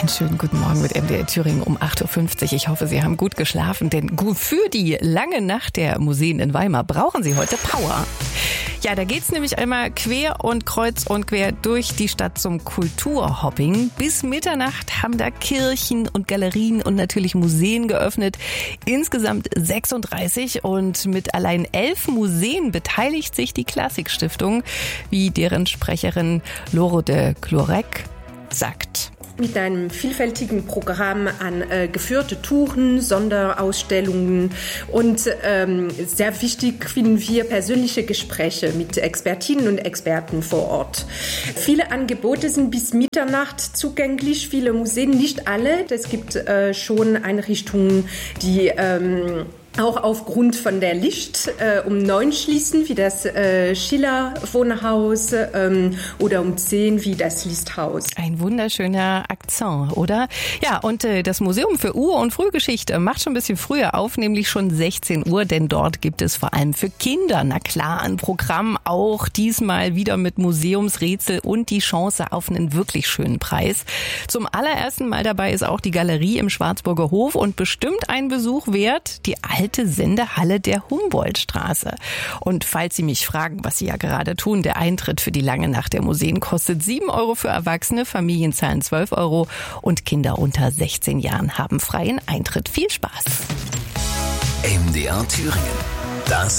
Einen schönen guten Morgen mit MDR Thüringen um 8.50 Uhr. Ich hoffe, Sie haben gut geschlafen, denn für die lange Nacht der Museen in Weimar brauchen Sie heute Power. Ja, da geht's nämlich einmal quer und kreuz und quer durch die Stadt zum Kulturhopping. Bis Mitternacht haben da Kirchen und Galerien und natürlich Museen geöffnet. Insgesamt 36 und mit allein 11 Museen beteiligt sich die Klassikstiftung, wie deren Sprecherin Laure de Clorec sagt. Mit einem vielfältigen Programm an geführte Touren, Sonderausstellungen und sehr wichtig finden wir persönliche Gespräche mit Expertinnen und Experten vor Ort. Viele Angebote sind bis Mitternacht zugänglich, viele Museen, nicht alle. Es gibt schon Einrichtungen, die auch aufgrund von der Licht um 9 schließen, wie das Schiller-Wohnhaus oder um 10 wie das Listhaus. Ein wunderschöner Akzent, oder? Ja, und das Museum für Ur- und Frühgeschichte macht schon ein bisschen früher auf, nämlich schon 16 Uhr, denn dort gibt es vor allem für Kinder, na klar, ein Programm, auch diesmal wieder mit Museumsrätsel und die Chance auf einen wirklich schönen Preis. Zum allerersten Mal dabei ist auch die Galerie im Schwarzburger Hof und bestimmt ein Besuch wert, die alte Sendehalle der Humboldtstraße. Und falls Sie mich fragen, was Sie ja gerade tun, der Eintritt für die lange Nacht der Museen kostet 7 Euro für Erwachsene, Familien zahlen 12 Euro und Kinder unter 16 Jahren haben freien Eintritt. Viel Spaß! MDR Thüringen. Das